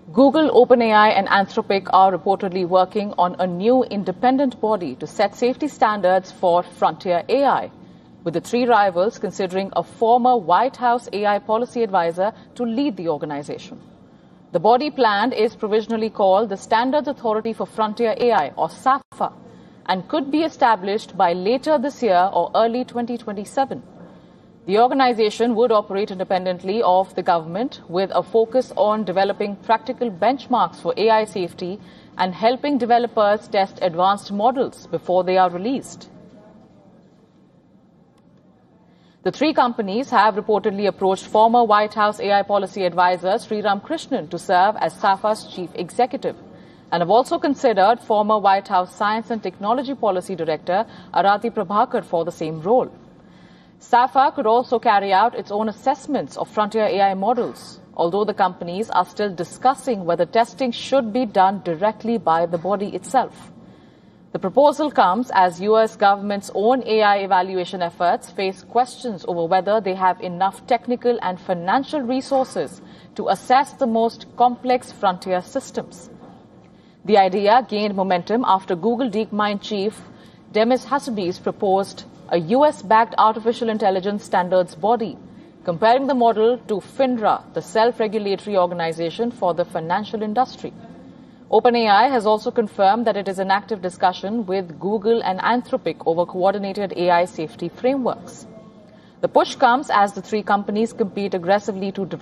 Google, OpenAI and Anthropic are reportedly working on a new independent body to set safety standards for frontier AI, with the three rivals considering a former White House AI policy advisor to lead the organization. The body planned is provisionally called the Standards Authority for Frontier AI, or SAFA, and could be established by later this year or early 2027. The organization would operate independently of the government with a focus on developing practical benchmarks for AI safety and helping developers test advanced models before they are released. The three companies have reportedly approached former White House AI policy advisor Sriram Krishnan to serve as SAFA's chief executive, and have also considered former White House Science and Technology Policy Director Arathi Prabhakar for the same role. SAFA could also carry out its own assessments of frontier AI models, although the companies are still discussing whether testing should be done directly by the body itself. The proposal comes as US government's own AI evaluation efforts face questions over whether they have enough technical and financial resources to assess the most complex frontier systems. The idea gained momentum after Google DeepMind chief Demis Hassabis proposed a US-backed artificial intelligence standards body, comparing the model to FINRA, the self-regulatory organization for the financial industry. OpenAI has also confirmed that it is in active discussion with Google and Anthropic over coordinated AI safety frameworks. The push comes as the three companies compete aggressively to